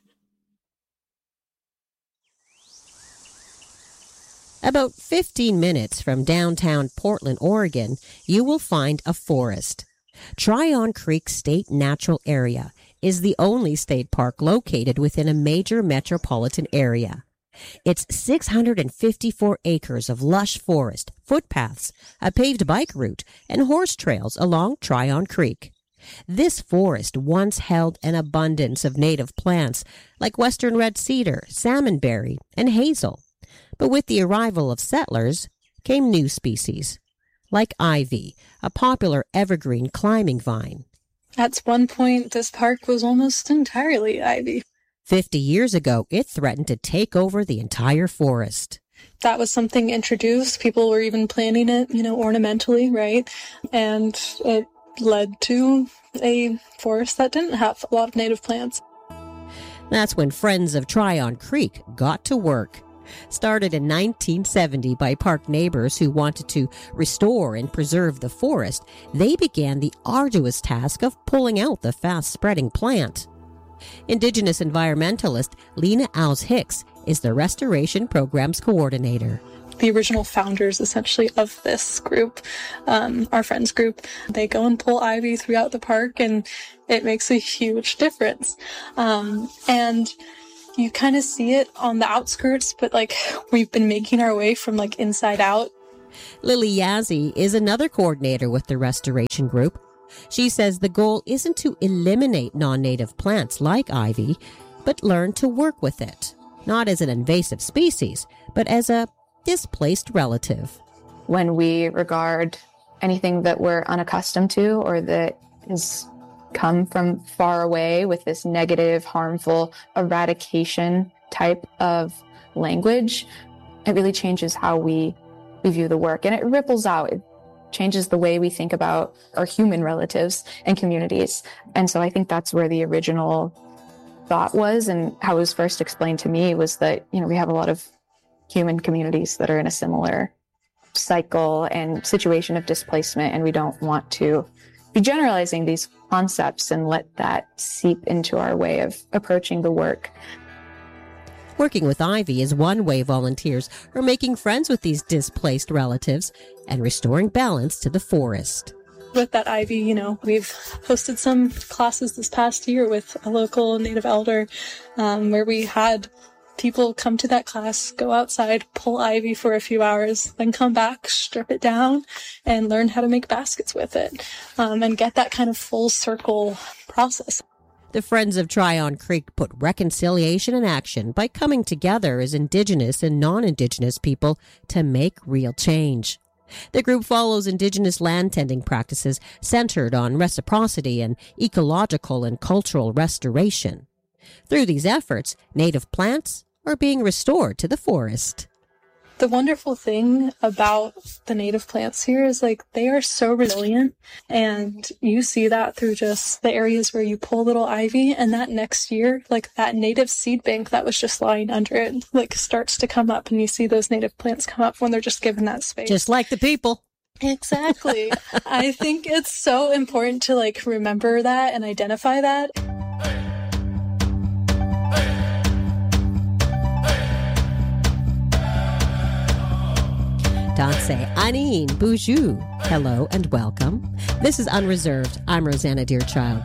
About fifteen minutes from downtown Portland, Oregon, you will find a forest. Tryon Creek State Natural Area is the only state park located within a major metropolitan area. It's six hundred fifty-four acres of lush forest, footpaths, a paved bike route, and horse trails along Tryon Creek. This forest once held an abundance of native plants like western red cedar, salmonberry, and hazel. But with the arrival of settlers came new species, like ivy, a popular evergreen climbing vine. At one point, this park was almost entirely ivy. Fifty years ago, it threatened to take over the entire forest. That was something introduced. People were even planting it, you know, ornamentally, right? And it led to a forest that didn't have a lot of native plants. That's when Friends of Tryon Creek got to work. Started in nineteen seventy by park neighbors who wanted to restore and preserve the forest, they began the arduous task of pulling out the fast-spreading plant. Indigenous environmentalist Lena Alves Hicks is the restoration program's coordinator. the original founders, essentially, of this group, um, our friends group. They go and pull ivy throughout the park, and it makes a huge difference. Um, and you kind of see it on the outskirts, but like we've been making our way from like inside out. Lily Yazzie is another coordinator with the restoration group. She says the goal isn't to eliminate non-native plants like ivy, but learn to work with it, not as an invasive species, but as a displaced relative. When we regard anything that we're unaccustomed to or that is come from far away with this negative, harmful eradication type of language, it really changes how we, we view the work, and it ripples out. It changes the way we think about our human relatives and communities. And so I think that's where the original thought was, and how it was first explained to me was that, you know, we have a lot of human communities that are in a similar cycle and situation of displacement, and we don't want to be generalizing these concepts and let that seep into our way of approaching the work. Working with ivy is one way volunteers are making friends with these displaced relatives and restoring balance to the forest. With that ivy, you know, we've hosted some classes this past year with a local native elder, um, where we had people come to that class, go outside, pull ivy for a few hours, then come back, strip it down, and learn how to make baskets with it, um, and get that kind of full circle process. The Friends of Tryon Creek put reconciliation in action by coming together as Indigenous and non-Indigenous people to make real change. The group follows Indigenous land tending practices centered on reciprocity and ecological and cultural restoration. Through these efforts, native plants are being restored to the forest. The wonderful thing about the native plants here is like they are so resilient, and you see that through just the areas where you pull little ivy, and that next year, like that native seed bank that was just lying under it, like starts to come up, and you see those native plants come up when they're just given that space. Just like the people. Exactly. I think it's so important to like remember that and identify that. Danse Anine Boujou. Hello and welcome. This is Unreserved. I'm Rosanna Deerchild.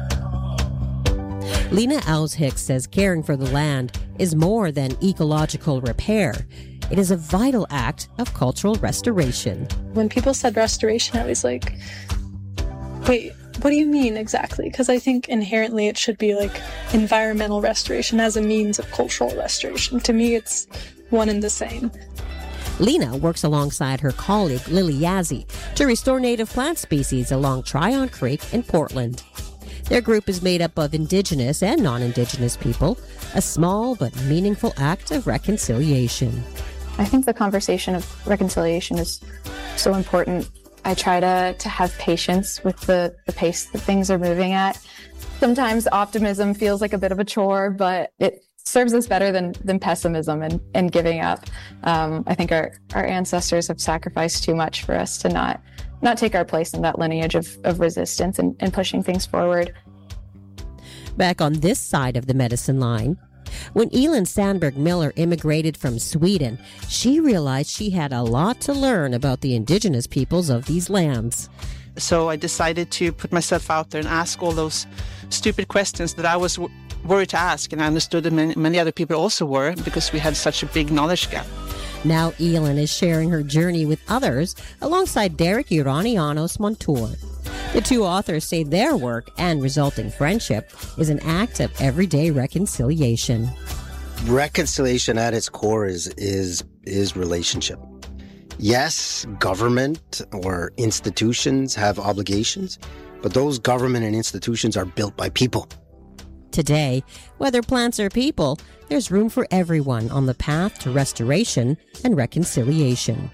Lena Alves-Hicks says caring for the land is more than ecological repair. It is a vital act of cultural restoration. When people said restoration, I was like, wait, what do you mean exactly? Because I think inherently it should be like environmental restoration as a means of cultural restoration. To me, it's one and the same. Lena works alongside her colleague Lily Yazzie to restore native plant species along Tryon Creek in Portland. Their group is made up of Indigenous and non-Indigenous people, a small but meaningful act of reconciliation. I think the conversation of reconciliation is so important. I try to, to have patience with the, the pace that things are moving at. Sometimes optimism feels like a bit of a chore, but it serves us better than, than pessimism and, and giving up. Um, I think our, our ancestors have sacrificed too much for us to not not take our place in that lineage of, of resistance and, and pushing things forward. Back on this side of the medicine line, when Elin Sandberg Miller immigrated from Sweden, she realized she had a lot to learn about the Indigenous peoples of these lands. So I decided to put myself out there and ask all those stupid questions that I was w- worried to ask, and I understood that many, many other people also were, because we had such a big knowledge gap. Now Elin is sharing her journey with others alongside Derek Uranianos Montour. The two authors say their work and resulting friendship is an act of everyday reconciliation. Reconciliation at its core is is is relationship. Yes, government or institutions have obligations, but those government and institutions are built by people. Today, whether plants or people, there's room for everyone on the path to restoration and reconciliation.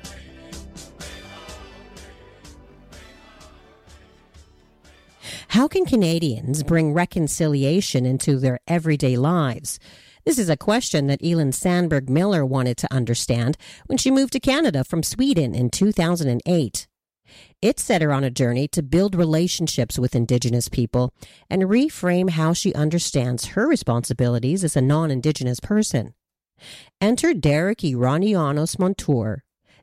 How can Canadians bring reconciliation into their everyday lives? This is a question that Elin Sandberg Miller wanted to understand when she moved to Canada from Sweden in two thousand eight. It set her on a journey to build relationships with Indigenous people and reframe how she understands her responsibilities as a non-Indigenous person. Enter Derek Uranianos Montour.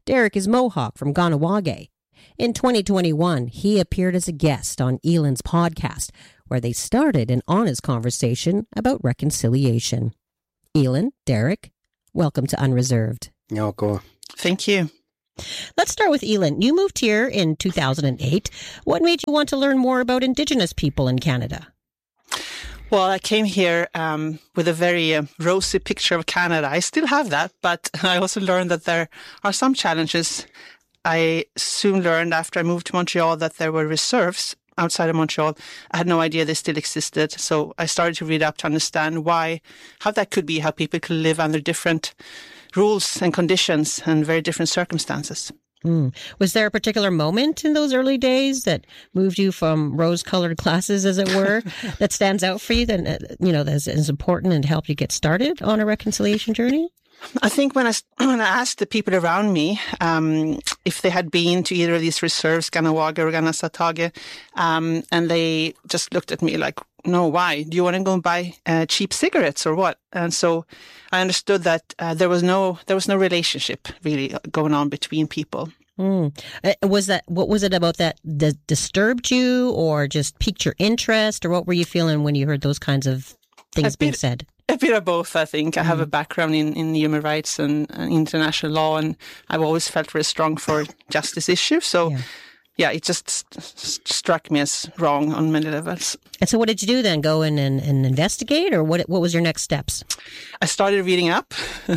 Derek is Mohawk from Kahnawake. In twenty twenty-one, he appeared as a guest on Elon's podcast, where they started an honest conversation about reconciliation. Elon, Derek, welcome to Unreserved. Yoko. Thank you. Let's start with Elon. You moved here in two thousand eight. What made you want to learn more about Indigenous people in Canada? Well, I came here um, with a very uh, rosy picture of Canada. I still have that, but I also learned that there are some challenges. I soon learned after I moved to Montreal that there were reserves outside of Montreal. I had no idea they still existed. So I started to read up to understand why, how that could be, how people could live under different rules and conditions and very different circumstances. Mm. Was there a particular moment in those early days that moved you from rose-colored glasses, as it were, that stands out for you, that, you know, that is important and helped you get started on a reconciliation journey? I think when I, when I asked the people around me um, if they had been to either of these reserves, Kahnawake or Kanesatake, um, and they just looked at me like, no, why? Do you want to go and buy uh, cheap cigarettes or what? And so I understood that uh, there was no there was no relationship really going on between people. Mm. Was that what was it about that that disturbed you, or just piqued your interest, or what were you feeling when you heard those kinds of things a being bit, said? A bit of both, I think. I have a background in, in human rights and, and international law, and I've always felt very strong for justice issues. So. Yeah. Yeah, it just st- struck me as wrong on many levels. And so what did you do then? Go in and, and investigate, or what What was your next steps? I started reading up.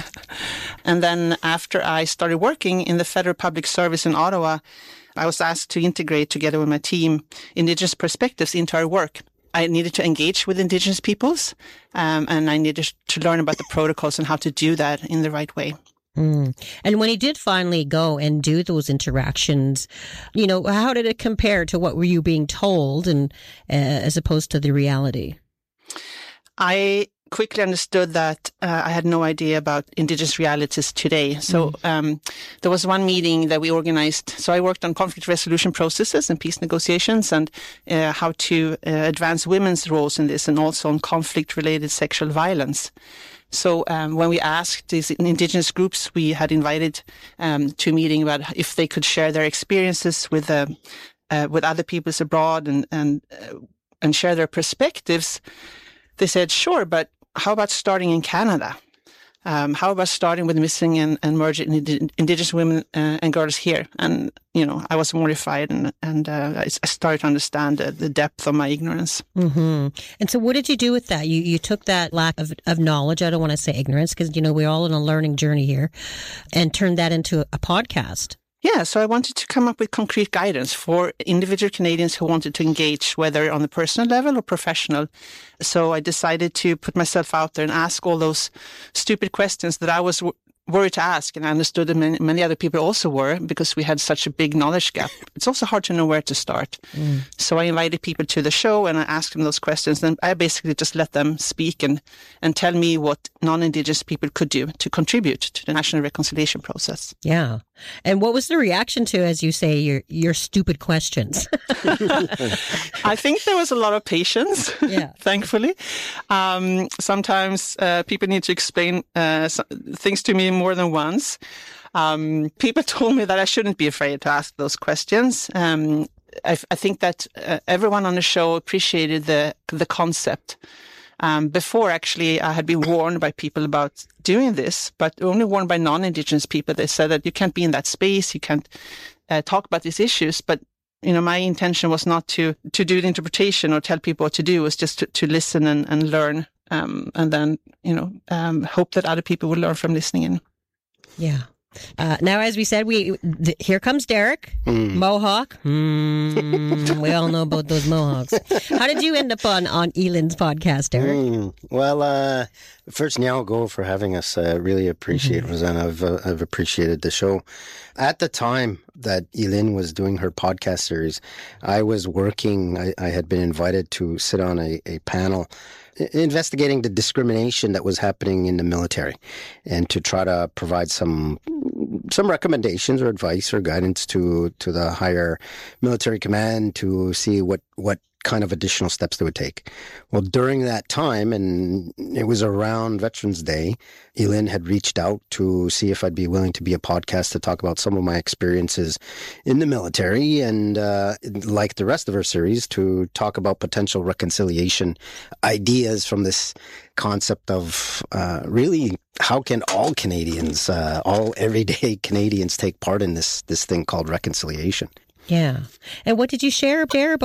And then after I started working in the Federal Public Service in Ottawa, I was asked to integrate together with my team Indigenous perspectives into our work. I needed to engage with Indigenous peoples, um, and I needed to learn about the protocols and how to do that in the right way. Mm. And when you did finally go and do those interactions, you know, how did it compare to what were you being told, and uh, as opposed to the reality? I quickly understood that uh, I had no idea about Indigenous realities today. So mm. um, there was one meeting that we organized. So I worked on conflict resolution processes and peace negotiations, and uh, how to uh, advance women's roles in this, and also on conflict-related sexual violence. So um, when we asked these Indigenous groups, we had invited um, to a meeting about if they could share their experiences with uh, uh, with other peoples abroad and and uh, and share their perspectives. They said, sure, but how about starting in Canada? Um, how about starting with missing and, and murdered Indigenous women uh, and girls here? And, you know, I was mortified, and, and uh, I started to understand the, the depth of my ignorance. Mm-hmm. And so what did you do with that? You you took that lack of, of knowledge, I don't want to say ignorance, because, you know, we're all in a learning journey here, and turned that into a podcast. Yeah, so I wanted to come up with concrete guidance for individual Canadians who wanted to engage, whether on the personal level or professional. So I decided to put myself out there and ask all those stupid questions that I was w- worried to ask, and I understood that many, many other people also were, because we had such a big knowledge gap. It's also hard to know where to start. Mm. So I invited people to the show, and I asked them those questions, and I basically just let them speak and, and tell me what non-Indigenous people could do to contribute to the national reconciliation process. Yeah. And what was the reaction to, as you say, your your stupid questions? I think there was a lot of patience, yeah. thankfully. Um, sometimes uh, people need to explain uh, things to me more than once. Um, people told me that I shouldn't be afraid to ask those questions. Um, I, I think that uh, everyone on the show appreciated the the concept. Um, before, actually, I had been warned by people about doing this, but only warned by non-Indigenous people. They said that you can't be in that space, you can't uh, talk about these issues. But, you know, my intention was not to, to do the interpretation or tell people what to do. It was just to, to listen and, and learn, um, and then, you know, um, hope that other people would learn from listening in. Yeah. Uh, now, as we said, we th- here comes Derek, mm. Mohawk. Mm, we all know about those Mohawks. How did you end up on, on Elon's podcast, Derek? Mm, well, uh, first, Niall Go for having us. I uh, really appreciate it, mm-hmm. I've, uh, I've appreciated the show. At the time that Elin was doing her podcast series, I was working, I, I had been invited to sit on a, a panel investigating the discrimination that was happening in the military, and to try to provide some some recommendations or advice or guidance to to the higher military command to see what what kind of additional steps they would take. Well, during that time, and it was around Veterans Day, Elin had reached out to see if I'd be willing to be a podcast to talk about some of my experiences in the military, and uh, like the rest of our series, to talk about potential reconciliation ideas from this concept of uh, really how can all Canadians, uh, all everyday Canadians take part in this this thing called reconciliation. Yeah. And what did you share, share